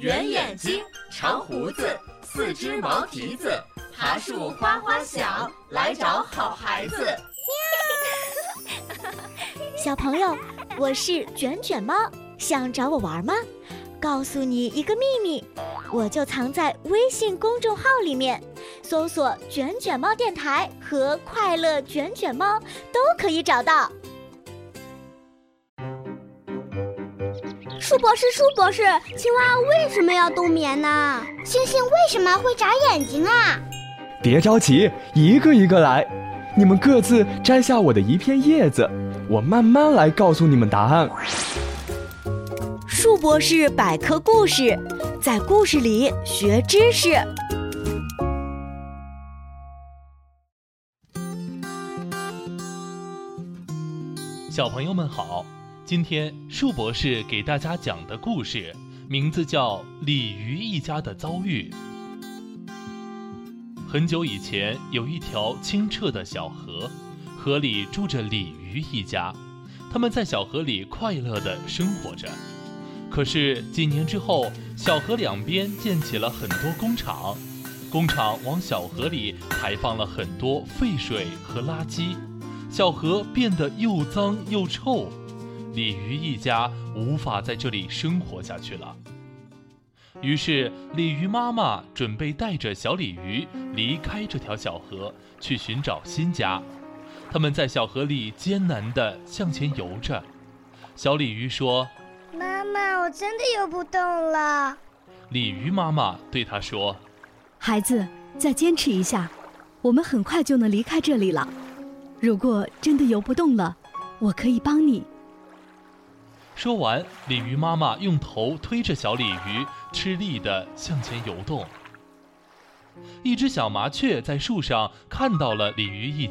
圆眼睛，长胡子，四只毛蹄子，爬树花花响，来找好孩子。 小朋友，我是卷卷猫，想找我玩吗？告诉你一个秘密，我就藏在微信公众号里面，搜索卷卷猫电台和快乐卷卷猫都可以找到。 树博士，青蛙为什么要冬眠呢？ 星星为什么会眨眼睛啊？ 别着急，一个一个来。你们各自摘下我的一片叶子，我慢慢来告诉你们答案。 树博士百科故事，在故事里学知识。 小朋友们好，今天树博士给大家讲的故事名字叫《鲤鱼一家的遭遇》。很久以前，有一条清澈的小河，河里住着鲤鱼一家，他们在小河里快乐地生活着。可是几年之后，小河两边建起了很多工厂，工厂往小河里排放了很多废水和垃圾，小河变得又脏又臭，鲤鱼一家无法在这里生活下去了。于是鲤鱼妈妈准备带着小鲤鱼离开这条小河，去寻找新家。他们在小河里艰难地向前游着。小鲤鱼说： 妈妈，我真的游不动了。 鲤鱼妈妈对他说： 孩子，再坚持一下，我们很快就能离开这里了。如果真的游不动了，我可以帮你。 说完，鲤鱼妈妈用头推着小鲤鱼，吃力地向前游动。一只小麻雀在树上看到了鲤鱼一